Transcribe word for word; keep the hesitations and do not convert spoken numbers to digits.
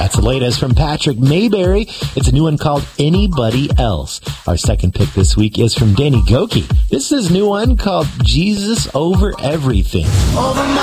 That's the latest from Patrick Mayberry. It's a new one called Anybody Else. Our second pick this week is from Danny Gokey. This is his new one called Jesus Over Everything. Over